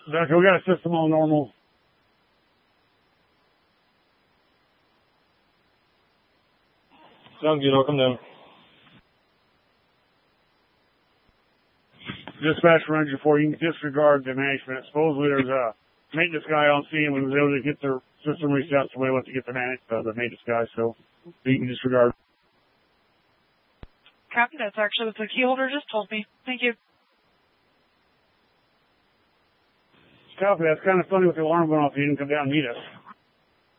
Okay, we got a system all normal. Sounds good, I'll come down. Dispatch runs you for, you can disregard the management. Supposedly there's a maintenance guy on scene who was able to get their system reset, so we went to get the maintenance guy, so you can disregard. Copy, that's actually what the key holder just told me. Thank you. Copy, that's kind of funny with the alarm going off, you didn't come down and meet us.